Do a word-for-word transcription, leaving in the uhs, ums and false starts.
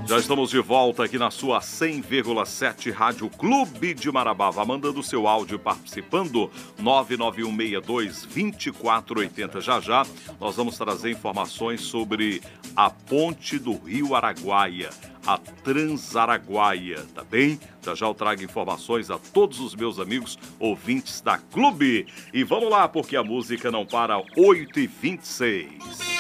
Já estamos de volta aqui na sua cem vírgula sete Rádio Clube de Marabá. Vá mandando o seu áudio participando, nove nove um seis dois, dois quatro oito zero. Já já nós vamos trazer informações sobre a ponte do Rio Araguaia, a Transaraguaia, tá bem? Já já eu trago informações a todos os meus amigos ouvintes da Clube. E vamos lá, porque a música não para, oito e vinte e seis.